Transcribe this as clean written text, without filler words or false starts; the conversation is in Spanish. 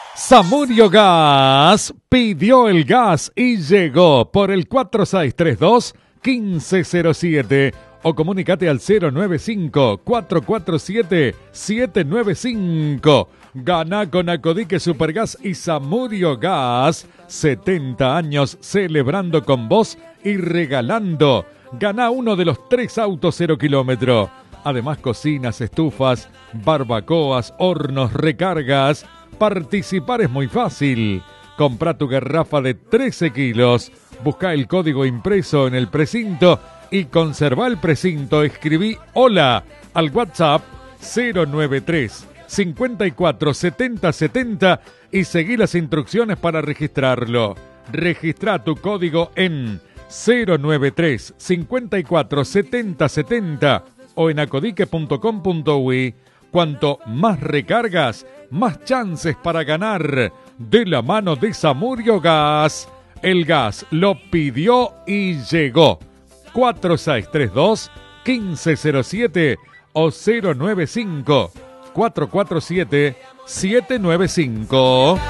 Samurio Gas pidió el gas y llegó por el 4632-1507 o comunícate al 095-447-795. Gana con Acodique Supergas y Samurio Gas. 70 años celebrando con vos y regalando. Gana uno de los 3 autos 0 kilómetro. Además, cocinas, estufas, barbacoas, hornos, recargas. Participar es muy fácil. Compra tu garrafa de 13 kilos. Busca el código impreso en el precinto y conserva el precinto. Escribí hola al WhatsApp 093 54 70 70 y seguí las instrucciones para registrarlo. Registra tu código en 093 54 70 70 o en acodique.com.uy. Cuanto más recargas, más chances para ganar. De la mano de Samurio Gas. El gas lo pidió y llegó. 4632-1507 o 095-447-795.